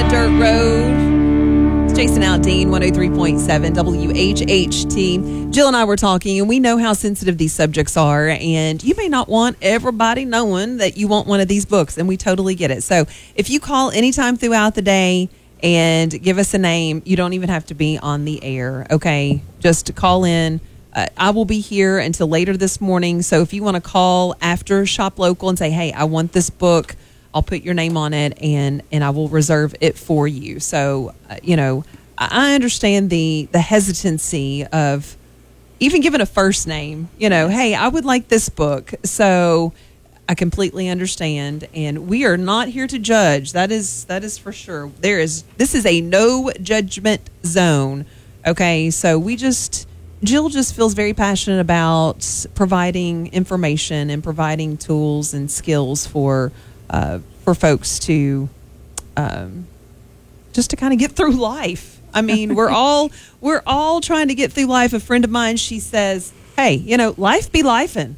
a dirt road. It's Jason Aldean, 103.7 WHHT. Jill and I were talking, and we know how sensitive these subjects are, and you may not want everybody knowing that you want one of these books, and we totally get it. So if you call anytime throughout the day and give us a name, you don't even have to be on the air, okay? Just call in. I will be here until later this morning, so if you want to call after Shop Local and say, hey, I want this book, I'll put your name on it, and I will reserve it for you. So, I understand the hesitancy of even giving a first name. Hey, I would like this book. So I completely understand, and we are not here to judge. That is for sure. This is a no judgment zone. Okay, so Jill just feels very passionate about providing information and providing tools and skills for folks to just to kind of get through life. I mean, we're all trying to get through life. A friend of mine, she says, hey, life be lifing.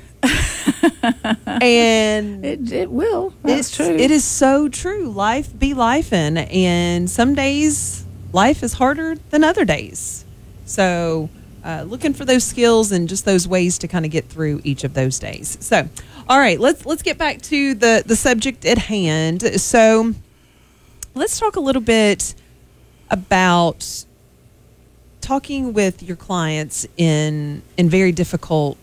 And it will. That's true. It is so true. Life be lifing. And some days life is harder than other days. So looking for those skills and just those ways to kind of get through each of those days. So, all right, let's get back to the subject at hand. So let's talk a little bit about talking with your clients in very difficult,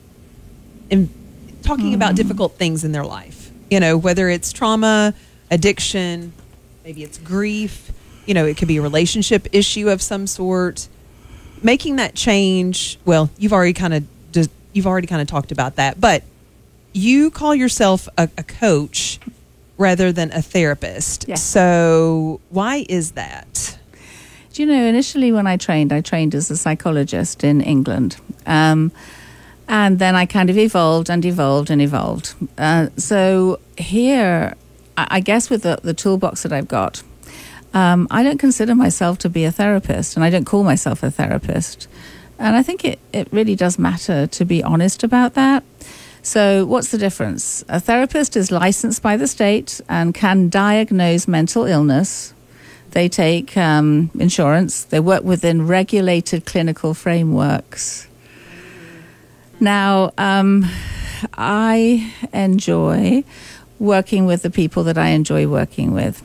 talking about difficult things in their life. Whether it's trauma, addiction, maybe it's grief. It could be a relationship issue of some sort. Making that change. Well, you've already kind of talked about that, but you call yourself a coach rather than a therapist. Yes. So why is that? Initially when I trained as a psychologist in England. And then I kind of evolved. So here, I guess with the toolbox that I've got, I don't consider myself to be a therapist, and I don't call myself a therapist. And I think it really does matter to be honest about that. So what's the difference? A therapist is licensed by the state and can diagnose mental illness. They take insurance. They work within regulated clinical frameworks. Now, I enjoy working with the people that I enjoy working with.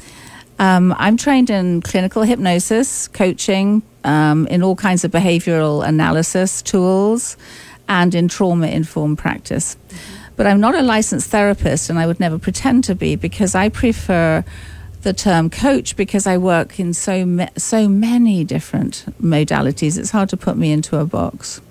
I'm trained in clinical hypnosis, coaching, in all kinds of behavioral analysis tools, and in trauma-informed practice. But I'm not a licensed therapist, and I would never pretend to be, because I prefer the term coach because I work in so many different modalities. It's hard to put me into a box.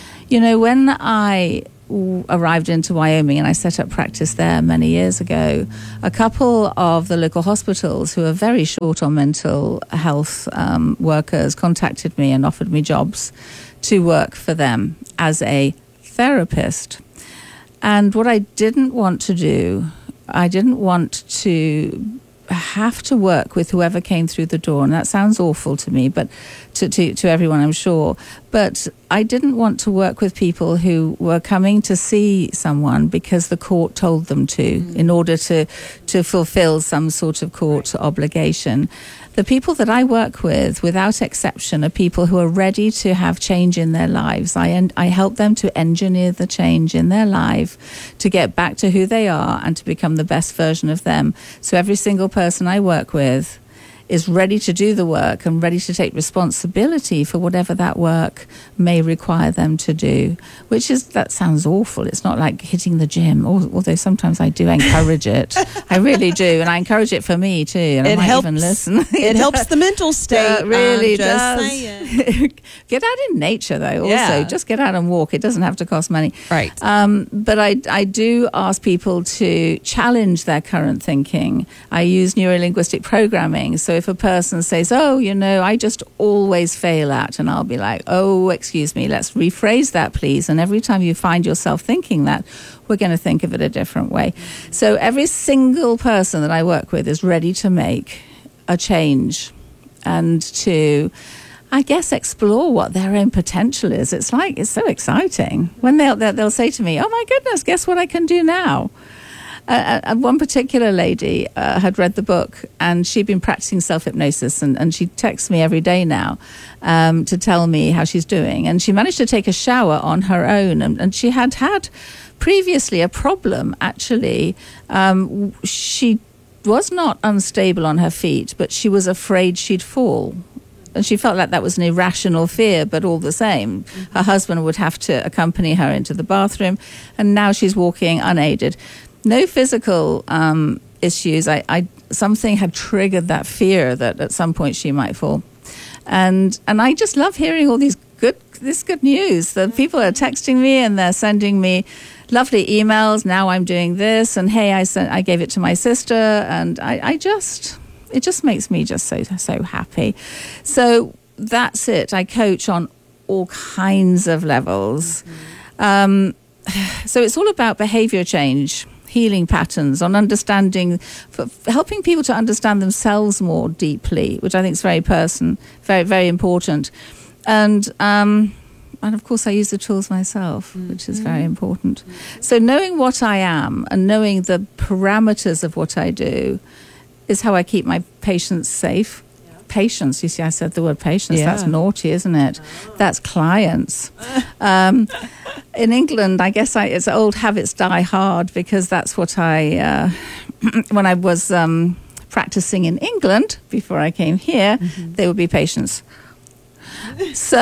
When I arrived into Wyoming and I set up practice there many years ago, a couple of the local hospitals who are very short on mental health workers contacted me and offered me jobs to work for them as a therapist. And what I didn't want to do, I didn't want to have to work with whoever came through the door, and that sounds awful to me, but to everyone, I'm sure. But I didn't want to work with people who were coming to see someone because the court told them to, in order to fulfill some sort of court obligation. The people that I work with, without exception, are people who are ready to have change in their lives. I help them to engineer the change in their life, to get back to who they are and to become the best version of them. So every single person I work with is ready to do the work and ready to take responsibility for whatever that work may require them to do, that sounds awful. It's not like hitting the gym, although sometimes I do encourage it. I really do, and I encourage it for me too, and I might even listen. It helps the mental state. It really does. Saying. Get out in nature, though, also. Just get out and walk. It doesn't have to cost money. Right. But I do ask people to challenge their current thinking. I use neuro-linguistic programming, so if a person says, I just always fail at, and I'll be like, excuse me, let's rephrase that, please. And every time you find yourself thinking that, we're going to think of it a different way. So every single person that I work with is ready to make a change and to, I guess, explore what their own potential is. It's so exciting when they'll say to me, oh my goodness, guess what I can do now? One particular lady had read the book, and she'd been practicing self-hypnosis, and she texts me every day now to tell me how she's doing. And she managed to take a shower on her own, and she had previously a problem, actually. She was not unstable on her feet, but she was afraid she'd fall. And she felt like that was an irrational fear, but all the same, her husband would have to accompany her into the bathroom, and now she's walking unaided. No physical issues. Something had triggered that fear that at some point she might fall. And I just love hearing all this good news. The people are texting me and they're sending me lovely emails. Now I'm doing this, and hey, I gave it to my sister, and it just makes me just so happy. So that's it. I coach on all kinds of levels. So it's all about behavior change, healing patterns, on understanding, helping people to understand themselves more deeply, which I think is very very important. And of course, I use the tools myself, which is very important. So knowing what I am and knowing the parameters of what I do is how I keep my patients safe. Yeah. Patients, you see, I said the word patients. Yeah. That's naughty, isn't it? Oh. That's clients. In England, I guess it's old habits die hard, because that's what when I was practicing in England, before I came here, they would be patients. So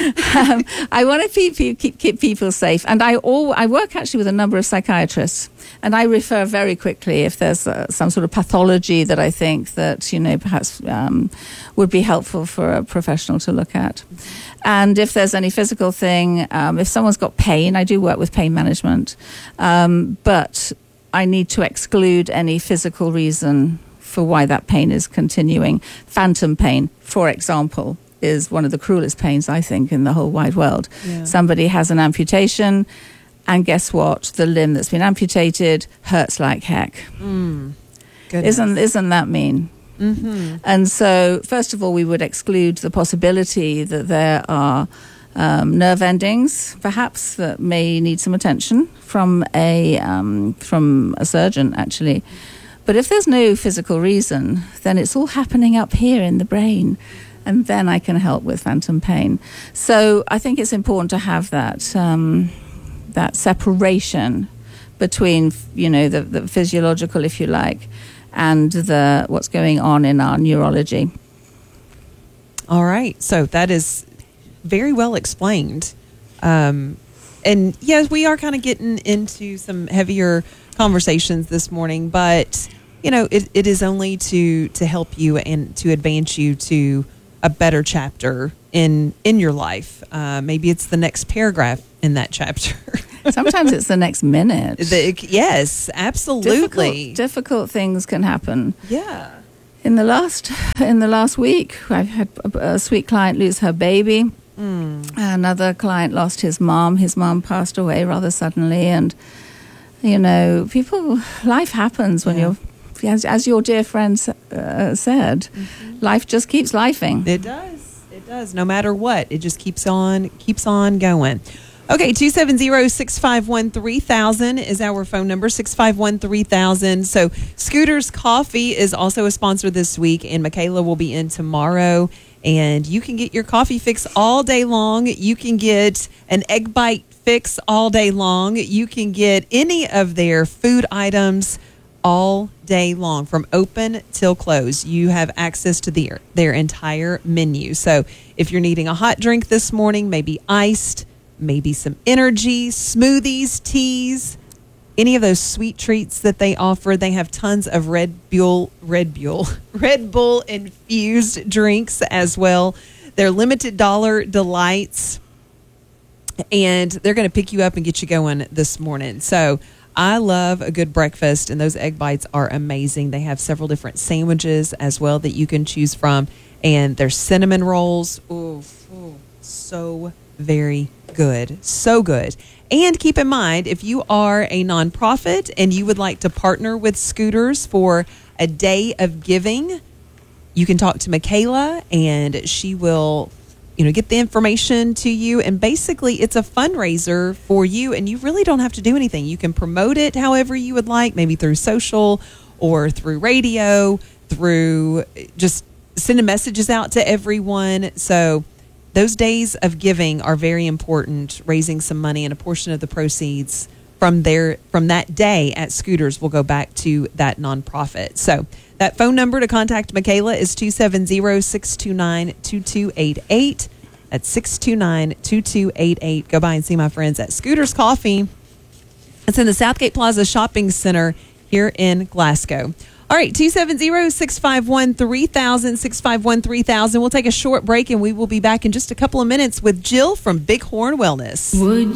I want to keep people safe, and I work actually with a number of psychiatrists, and I refer very quickly if there's some sort of pathology that I think that perhaps would be helpful for a professional to look at. And if there's any physical thing, if someone's got pain, I do work with pain management, but I need to exclude any physical reason for why that pain is continuing. Phantom pain, for example, is one of the cruelest pains, I think, in the whole wide world. Yeah. Somebody has an amputation, and guess what? The limb that's been amputated hurts like heck. Isn't that mean? Mm-hmm. And so, first of all, we would exclude the possibility that there are nerve endings, perhaps, that may need some attention from a surgeon, actually. But if there's no physical reason, then it's all happening up here in the brain. And then I can help with phantom pain. So I think it's important to have that separation between, the physiological, if you like, and what's going on in our neurology. All right. So that is very well explained. And yes, we are kind of getting into some heavier conversations this morning, but it is only to help you and to advance you to a better chapter in your life. Maybe it's the next paragraph in that chapter. Sometimes it's the next minute. Yes, absolutely. Difficult things can happen. Yeah. In the last week, I've had a sweet client lose her baby. Another client lost his mom. His mom passed away rather suddenly, and life happens when you're. As your dear friend said, life just keeps lifing. It does. It does. No matter what, it just keeps on going. Okay, 270-651-3000 is our phone number, 651-3000. So Scooter's Coffee is also a sponsor this week, and Michaela will be in tomorrow. And you can get your coffee fix all day long. You can get an egg bite fix all day long. You can get any of their food items all day long, from open till close. You have access to their entire menu. So if you're needing a hot drink this morning, maybe iced, maybe some energy, smoothies, teas, any of those sweet treats that they offer, they have tons of Red Bull infused drinks as well. They're limited dollar delights, and they're going to pick you up and get you going this morning. So I love a good breakfast, and those egg bites are amazing. They have several different sandwiches as well that you can choose from, and their cinnamon rolls, so very good. So good. And keep in mind, if you are a nonprofit and you would like to partner with Scooters for a day of giving, you can talk to Michaela, and she will get the information to you. And basically, it's a fundraiser for you, and you really don't have to do anything. You can promote it however you would like, maybe through social or through radio, through just sending messages out to everyone. So those days of giving are very important, raising some money, and a portion of the proceeds from that day at Scooters will go back to that nonprofit. So that phone number to contact Michaela is 270-629-2288. That's 629-2288. Go by and see my friends at Scooters Coffee. It's in the Southgate Plaza Shopping Center here in Glasgow. All right, 270-651-3000, 651-3000. We'll take a short break, and we will be back in just a couple of minutes with Jill from Bighorn Wellness.